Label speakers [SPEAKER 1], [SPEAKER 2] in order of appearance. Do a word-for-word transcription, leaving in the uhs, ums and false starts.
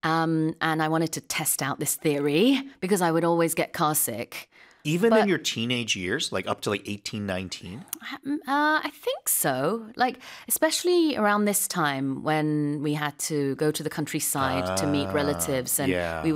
[SPEAKER 1] Um, and I wanted to test out this theory because I would always get car sick.
[SPEAKER 2] Even in
[SPEAKER 1] But
[SPEAKER 2] your teenage years, like up to like eighteen, nineteen?
[SPEAKER 1] uh, I think so. Like, especially around this time when we had to go to the countryside to meet
[SPEAKER 2] Ah,
[SPEAKER 1] relatives and we
[SPEAKER 2] yeah.